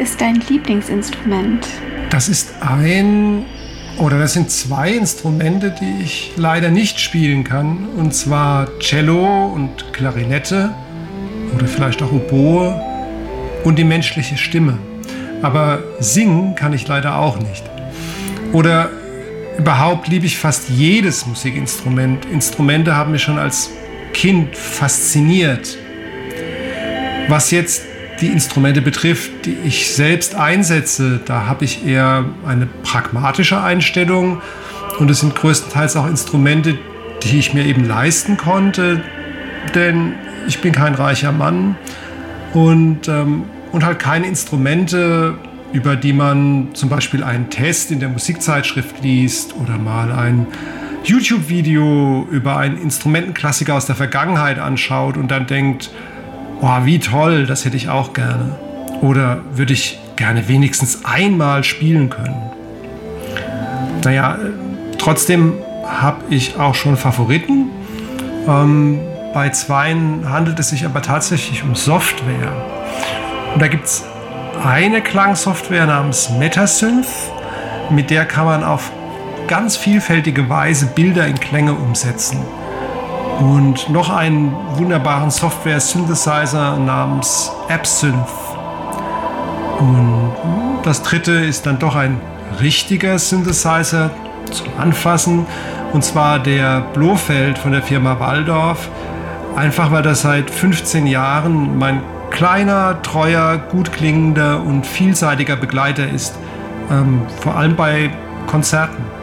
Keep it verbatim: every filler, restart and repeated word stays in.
ist dein Lieblingsinstrument? Das ist ein oder das sind zwei Instrumente, die ich leider nicht spielen kann. Und zwar Cello und Klarinette oder vielleicht auch Oboe und die menschliche Stimme. Aber singen kann ich leider auch nicht. Oder überhaupt liebe ich fast jedes Musikinstrument. Instrumente haben mich schon als Kind fasziniert. Was jetzt die Instrumente betrifft, die ich selbst einsetze, da habe ich eher eine pragmatische Einstellung. Und es sind größtenteils auch Instrumente, die ich mir eben leisten konnte. Denn ich bin kein reicher Mann und, ähm, und halt keine Instrumente, über die man zum Beispiel einen Test in der Musikzeitschrift liest oder mal ein YouTube-Video über einen Instrumentenklassiker aus der Vergangenheit anschaut und dann denkt, oh, wie toll, das hätte ich auch gerne. Oder würde ich gerne wenigstens einmal spielen können. Naja, trotzdem habe ich auch schon Favoriten. Ähm, bei zweien handelt es sich aber tatsächlich um Software. Und da gibt es eine Klangsoftware namens Metasynth, mit der kann man auf ganz vielfältige Weise Bilder in Klänge umsetzen. Und noch einen wunderbaren Software-Synthesizer namens Absynth. Und das dritte ist dann doch ein richtiger Synthesizer zum Anfassen, und zwar der Blofeld von der Firma Walldorf. Einfach weil das seit fünfzehn Jahren mein kleiner, treuer, gut klingender und vielseitiger Begleiter ist, ähm, vor allem bei Konzerten.